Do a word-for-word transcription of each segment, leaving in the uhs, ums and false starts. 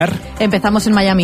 Empezamos en Miami.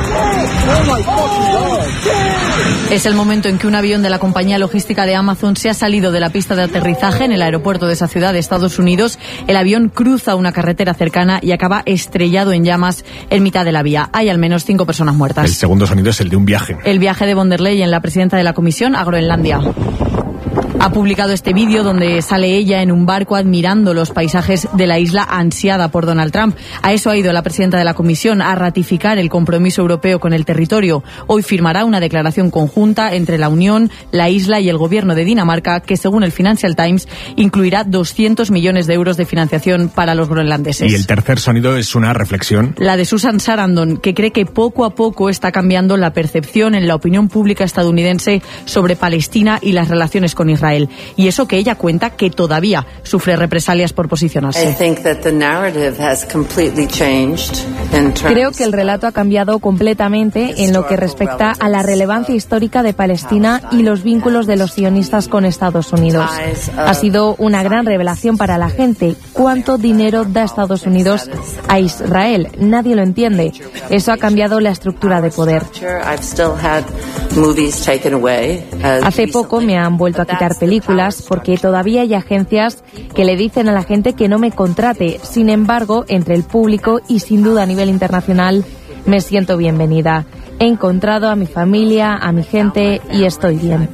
Es el momento en que un avión de la compañía logística de Amazon se ha salido de la pista de aterrizaje en el aeropuerto de esa ciudad de Estados Unidos. El avión cruza una carretera cercana y acaba estrellado en llamas en mitad de la vía. Hay al menos cinco personas muertas. El segundo sonido es el de un viaje. El viaje de von der Leyen, la presidenta de la Comisión a Groenlandia. Ha publicado este vídeo donde sale ella en un barco admirando los paisajes de la isla ansiada por Donald Trump. A eso ha ido la presidenta de la Comisión, a ratificar el compromiso europeo con el territorio. Hoy firmará una declaración conjunta entre la Unión, la isla y el gobierno de Dinamarca que, según el Financial Times, incluirá doscientos millones de euros de financiación para los groenlandeses. Y el tercer sonido es una reflexión. La de Susan Sarandon, que cree que poco a poco está cambiando la percepción en la opinión pública estadounidense sobre Palestina y las relaciones con Israel. Y eso que ella cuenta que todavía sufre represalias por posicionarse. Creo que el relato ha cambiado completamente en lo que respecta a la relevancia histórica de Palestina y los vínculos de los sionistas con Estados Unidos. Ha sido una gran revelación para la gente. ¿Cuánto dinero da Estados Unidos a Israel? Nadie lo entiende. Eso ha cambiado la estructura de poder. Hace poco me han vuelto a quitar películas porque todavía hay agencias que le dicen a la gente que no me contrate. Sin embargo, entre el público y sin duda a nivel internacional, me siento bienvenida. He encontrado a mi familia, a mi gente y estoy bien.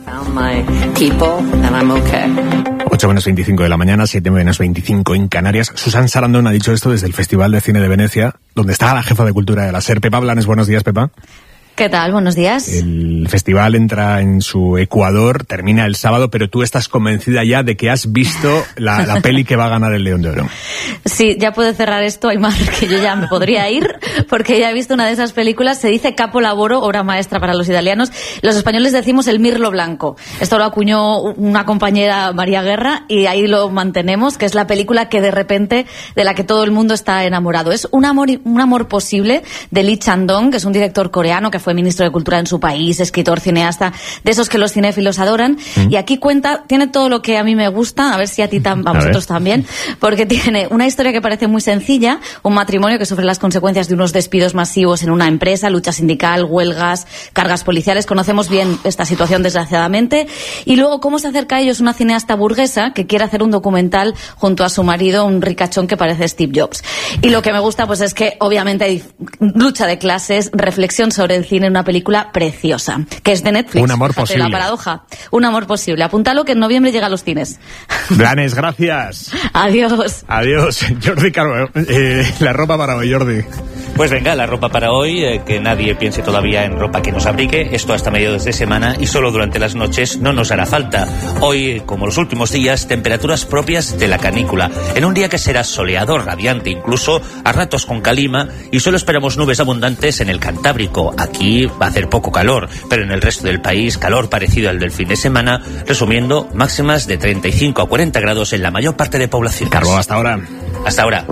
ocho menos veinticinco de la mañana, siete menos veinticinco en Canarias. Susan Sarandon ha dicho esto desde el Festival de Cine de Venecia, donde está la jefa de cultura de la SER, Pepa Blanes. Buenos días, Pepa. ¿Qué tal? Buenos días. El festival entra en su Ecuador, termina el sábado, pero tú estás convencida ya de que has visto la, la peli que va a ganar el León de Oro. Sí, ya puedo cerrar esto, Aymar, que yo ya me podría ir, porque ya he visto una de esas películas, se dice Capolavoro, obra maestra para los italianos. Los españoles decimos el mirlo blanco. Esto lo acuñó una compañera, María Guerra, y ahí lo mantenemos, que es la película que de repente, de la que todo el mundo está enamorado. Es un amor, un amor posible de Lee Chang-dong, que es un director coreano que fue ministro de Cultura en su país, escritor, cineasta, de esos que los cinéfilos adoran. Mm. Y aquí cuenta, tiene todo lo que a mí me gusta, a ver si a ti tam, a, a vosotros ver. también, porque tiene una historia que parece muy sencilla, un matrimonio que sufre las consecuencias de unos despidos masivos en una empresa, lucha sindical, huelgas, cargas policiales. Conocemos bien esta situación, desgraciadamente. Y luego, cómo se acerca a ellos una cineasta burguesa que quiere hacer un documental junto a su marido, un ricachón que parece Steve Jobs. Y lo que me gusta, pues, es que obviamente hay lucha de clases, reflexión sobre el cine, una película preciosa, que es de Netflix. Un amor posible. La paradoja. Un amor posible. Apúntalo, que en noviembre llega a los cines. Blanes, gracias. Adiós. Adiós. Jordi Caro, eh, la ropa para hoy, Jordi. Pues venga, la ropa para hoy, eh, que nadie piense todavía en ropa que nos abrigue, esto hasta mediados de semana y solo durante las noches no nos hará falta. Hoy, como los últimos días, temperaturas propias de la canícula, en un día que será soleado, radiante, incluso a ratos con calima, y solo esperamos nubes abundantes en el Cantábrico. Aquí va a hacer poco calor, pero en el resto del país calor parecido al del fin de semana, resumiendo, máximas de treinta y cinco a cuarenta grados en la mayor parte de poblaciones. Carbo, hasta ahora. Hasta ahora.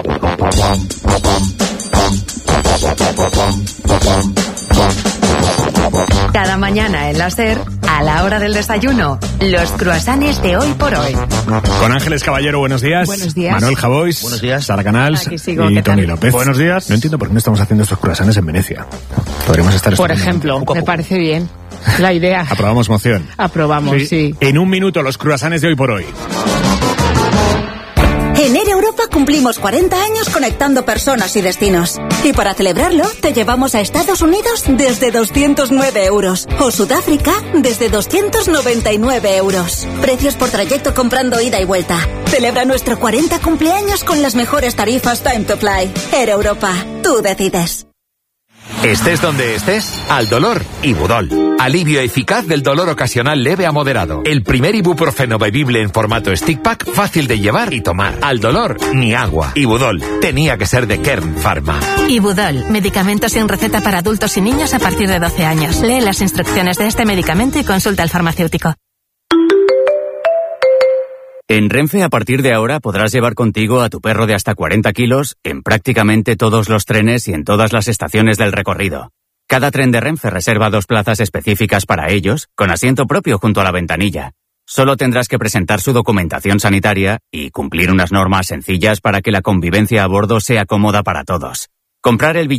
Cada mañana en la SER, a la hora del desayuno, los croissants de hoy por hoy. Con Ángeles Caballero, buenos días. Buenos días. Manuel Javois. Buenos días. Sara Canals. Aquí sigo, y Tony López. Buenos días. No entiendo por qué no estamos haciendo estos croissants en Venecia. Podríamos estar... Por ejemplo, me parece bien la idea. Aprobamos moción. Aprobamos, sí. sí. En un minuto, los croissants de hoy por hoy. En Air Europa cumplimos cuarenta años conectando personas y destinos. Y para celebrarlo, te llevamos a Estados Unidos desde doscientos nueve euros. O Sudáfrica desde doscientos noventa y nueve euros. Precios por trayecto comprando ida y vuelta. Celebra nuestro cuarenta cumpleaños con las mejores tarifas Time to Fly. Air Europa, tú decides. Estés donde estés, al dolor, Ibudol. Alivio eficaz del dolor ocasional leve a moderado. El primer ibuprofeno bebible en formato stick pack, fácil de llevar y tomar. Al dolor, ni agua. Ibudol. Tenía que ser de Kern Pharma. Ibudol. Medicamento sin receta para adultos y niños a partir de doce años. Lee las instrucciones de este medicamento y consulta al farmacéutico. En Renfe, a partir de ahora, podrás llevar contigo a tu perro de hasta cuarenta kilos en prácticamente todos los trenes y en todas las estaciones del recorrido. Cada tren de Renfe reserva dos plazas específicas para ellos, con asiento propio junto a la ventanilla. Solo tendrás que presentar su documentación sanitaria y cumplir unas normas sencillas para que la convivencia a bordo sea cómoda para todos. Comprar el